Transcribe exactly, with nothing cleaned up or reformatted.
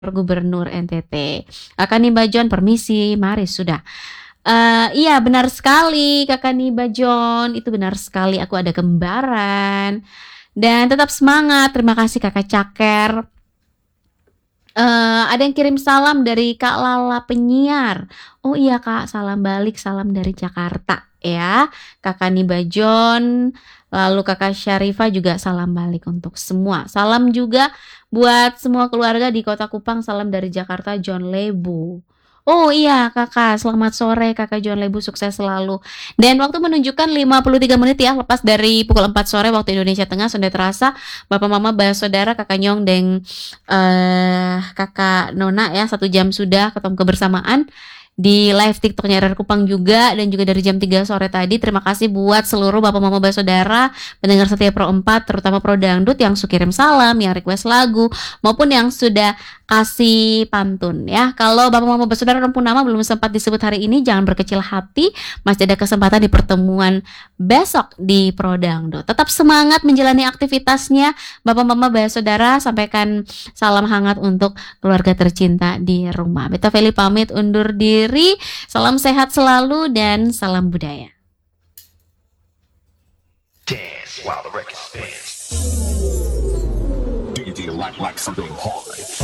Gubernur N T T. Kakak Nibajon permisi, mari sudah. Eee, iya benar sekali Kakak Nibajon, itu benar sekali aku ada kembaran. Dan tetap semangat, terima kasih Kakak Caker. Eee, ada yang kirim salam dari Kak Lala penyiar. Oh iya Kak, salam balik, salam dari Jakarta ya. Kakak Nibajon, lalu Kakak Syarifah juga salam balik untuk semua. Salam juga buat semua keluarga di Kota Kupang, salam dari Jakarta, John Lebu. Oh iya Kakak, selamat sore Kakak John Lebu, sukses selalu. Dan waktu menunjukkan lima puluh tiga menit ya, lepas dari pukul empat sore waktu Indonesia Tengah, sudah terasa Bapak, Mama, Basaudara, Kakak Nyong, deng eee, Kakak Nona ya, satu jam sudah ketemu kebersamaan di live TikTok-nya R R Kupang juga dan juga dari jam tiga sore tadi. Terima kasih buat seluruh Bapak, Mama, Basaudara, pendengar setia Pro empat, terutama Pro Dangdut yang su kirim salam, yang request lagu, maupun yang sudah kasih pantun ya. Kalau Bapak, Mama, Basaudara rumpun nama belum sempat disebut hari ini, jangan berkecil hati, masih ada kesempatan di pertemuan besok di Pro Dangdut. Tetap semangat menjalani aktivitasnya Bapak, Mama, Basaudara, sampaikan salam hangat untuk keluarga tercinta di rumah. Beta Feli pamit undur diri, salam sehat selalu dan salam budaya. Dance while the record spins. Do you like, like something hard?